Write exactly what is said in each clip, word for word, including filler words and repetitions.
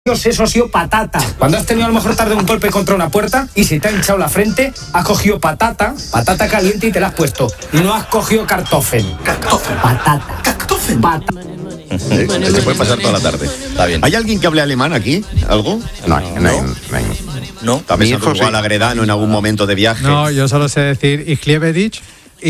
Eso ha sido patata. Cuando has tenido a lo mejor tarde un golpe contra una puerta y se te ha hinchado la frente, has cogido patata, patata caliente y te la has puesto. No has cogido cartofen. Cartofen. Patata. Cartofen. Patata. ¿Eh? Se puede pasar toda la tarde. Está bien. ¿Hay alguien que hable alemán aquí? ¿Algo? No, no, no. ¿No? ¿Está pensando igual Agredano en algún momento de viaje? No, yo solo sé decir Ich liebe dich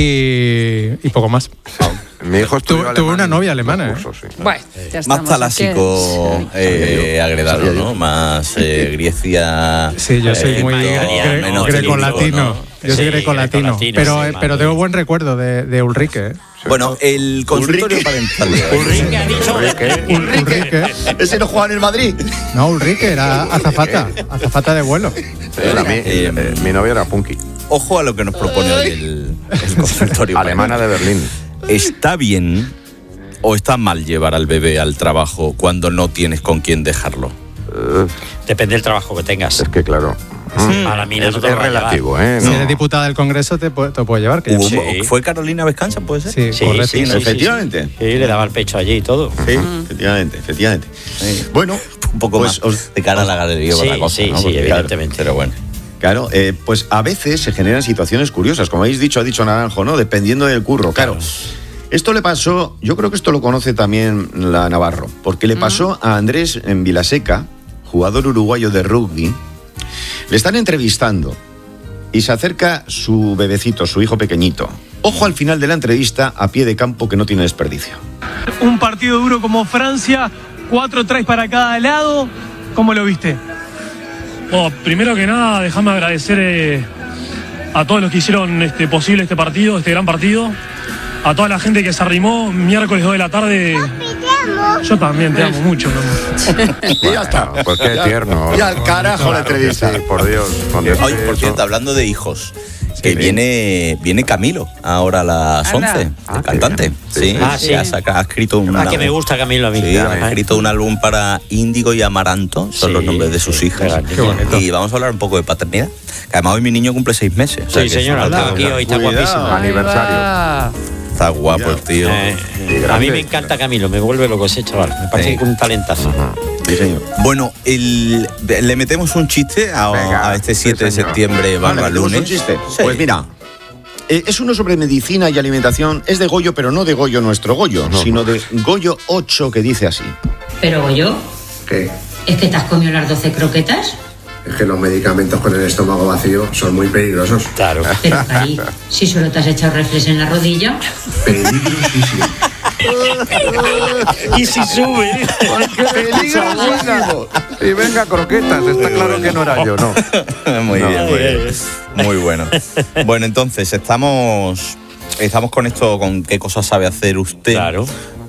y, y poco más. Mi hijo estuvo tuvo una novia alemana. ¿eh? Cursos, sí. Bueno, ya Más estamos. talásico, eh, Agredano, ¿no? Más eh, Grecia. Sí, yo soy eh, muy menos- gre- menos grecolatino. ¿no? Yo soy Sí, grecolatino. grecolatino, Pero, sí, eh, más pero bien. tengo buen recuerdo de, de Ulrike. ¿eh? Bueno, el consultorio parental. Ulrike ha dicho. Ulrike. ¿Ese no jugaba en el Madrid? No, Ulrike era azafata. Azafata de vuelo. Era mi, Eh, eh, mi novia era punky. Ojo a lo que nos propone hoy el, el consultorio Alemana de parental. Berlín. ¿Está bien o está mal llevar al bebé al trabajo cuando no tienes con quién dejarlo? Eh, Depende del trabajo que tengas. es que claro. A la mina Es, no te lo es va a llevar. relativo, ¿eh? Si No. eres diputada del Congreso, te, puede- te puede llevar. Que Hubo- yo- Sí. ¿Fue Carolina Vescanza, puede ser? Sí, Sí, correcto. sí, sí, Efectivamente. Sí, sí, le daba el pecho allí y todo. Sí, efectivamente, efectivamente. Sí. Bueno, Un poco pues más os- de cara a la galería Sí, otra cosa, sí, ¿no? sí, Porque, evidentemente. Pero bueno. Claro, eh, pues a veces se generan situaciones curiosas, como habéis dicho, ha dicho Naranjo, ¿no? Dependiendo del curro, claro. Esto le pasó, yo creo que esto lo conoce también la Navarro, porque le pasó a Andrés en Vilaseca, jugador uruguayo de rugby. Le están entrevistando y se acerca su bebecito, su hijo pequeñito. Ojo al final de la entrevista a pie de campo que no tiene desperdicio. Un partido duro como Francia, cuatro tres para cada lado. ¿Cómo lo viste? Bueno, primero que nada, déjame agradecer eh, a todos los que hicieron este, posible este partido, este gran partido. A toda la gente que se arrimó miércoles dos de la tarde. Yo también te amo mucho, mi amor. Y ya está. Pues qué tierno. Y al carajo la entrevista. Sí, por Dios. Cuando Oye, esté por eso- cierto, hablando de hijos, que viene, viene Camilo ahora a las Anda. once, Ah, el qué cantante. bien. Sí, Ah, sí, sí. ha, saca- ha escrito un Ah, que álbum. me gusta Camilo a mí. Sí, Ajá. ha escrito un álbum para Índigo y Amaranto, son Sí, los nombres de sus sí, hijas. qué bonito. Y vamos a hablar un poco de paternidad. Que además hoy mi niño cumple seis meses. o sea Sí, que señora, es lo una- tengo aquí hoy, está Cuidado. guapísimo. Aniversario. Ah, Está guapo el tío. Eh, Sí, a grande. mí me encanta Camilo, me vuelve loco ese chaval. Me parece Sí. que un talentazo. Sí, señor. Bueno, el- le metemos un chiste a, Venga, a este sí, siete de señor. septiembre barra Vale, ¿tenemos lunes. un chiste? Sí. Pues mira, eh, es uno sobre medicina y alimentación. Es de Goyo, pero no de Goyo nuestro Goyo, No. sino de Goyo ocho, que dice así. Pero yo, ¿Qué? ¿es que te has comido las doce croquetas? Es que los medicamentos con el estómago vacío son muy peligrosos. Claro. Pero Cari, si solo te has echado reflex en la rodilla. Peligrosísimo. Y si sube. ¡Peligrosísimo! Y venga, croquetas. Está claro que no era yo, ¿no? Muy No. bien, muy bien. Muy bueno. Bueno, entonces, estamos estamos con esto, con qué cosas sabe hacer usted. Claro.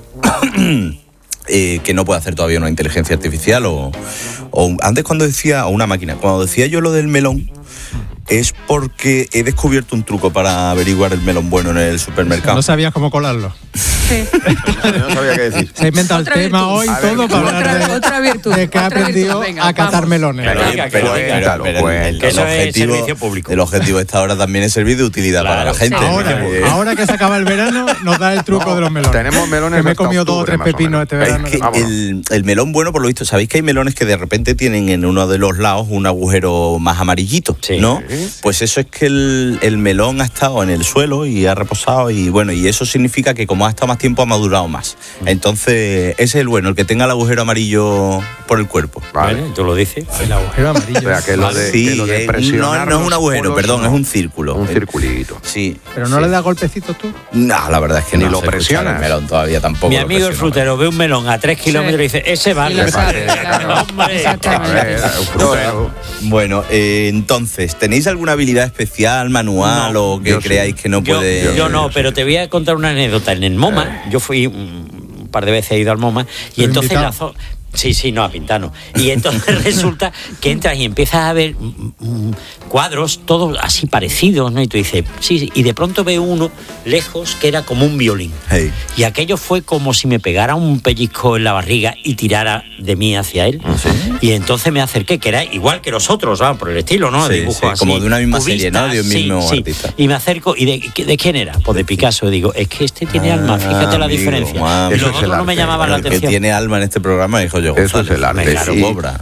eh, que no puede hacer todavía una inteligencia artificial o, o un- antes cuando decía, o una máquina, cuando decía yo lo del melón, es porque he descubierto un truco para averiguar el melón bueno en el supermercado. No sabías cómo colarlo. sí. No sabía qué decir. Se ha inventado el Otra tema virtud. hoy A ver, todo para otra- hablar de, otra virtud, de que ha otra aprendido virtud, venga, a catar vamos. melones. Pero venga, pero cuéntalo, el- el- cuéntalo. Que eso es objetivo- servicio público. El objetivo de esta hora también es servir de utilidad Claro, para la gente. sí. Ahora, Eh, ahora que se acaba el verano, nos da el truco No, de los melones. tenemos melones Que me he hasta comido dos o octubre, tres más o pepinos menos. este verano. Es que Vámonos. el, el melón bueno, por lo visto, ¿sabéis que hay melones que de repente tienen en uno de los lados un agujero más amarillito? Sí. ¿No? Pues eso es que el, el melón ha estado en el suelo y ha reposado y bueno, y eso significa que como ha estado más tiempo ha madurado más. Entonces, ese es el bueno, el que tenga el agujero amarillo por el cuerpo. Vale. Bueno, tú lo dices. El agujero amarillo. O sea, que lo de, Sí, que lo de eh, presionar no, no es un los agujero, polos, perdón, no. es un círculo. Un Eh, circulito. Sí. Pero no sí. le das golpecitos tú. No, la verdad es que Ni no lo sé escuchar presionas. el melón todavía tampoco. Mi lo amigo el presiono. frutero ve un melón a tres kilómetros y dice, ese Y vale. lo sabe, claro. Hombre. A Exactamente. ver, un frutero. Bueno, eh, entonces, ¿tenéis alguna habilidad especial, manual No, o que yo sí. creáis que no Yo, puede...? yo no, pero te voy a contar una anécdota. En el MoMA, yo fui un un par de veces he ido al MoMA y ¿Pero entonces invitado? la zo- Sí, sí, no, a Pintano. Y entonces resulta que entras y empiezas a ver mm, mm, cuadros, todos así parecidos, ¿no? Y tú dices, sí, sí, y de pronto veo uno lejos que era como un violín. Hey. Y aquello fue como si me pegara un pellizco en la barriga y tirara de mí hacia él. Y entonces me acerqué, que era igual que los otros, ¿no? Por el estilo, ¿no? Sí, Dibujo sí, así, como de una misma serie, ¿no? De un sí, mismo sí. artista. Y me acerco, ¿y de, de quién era? Pues de Picasso. Digo, es que este tiene Ah, alma, fíjate la amigo, diferencia. ah, y eso los es el otros no me arte. llamaban la El que atención. tiene alma en este programa, dijo Goyo Eso es González. el arte. Claro, Y- cobra.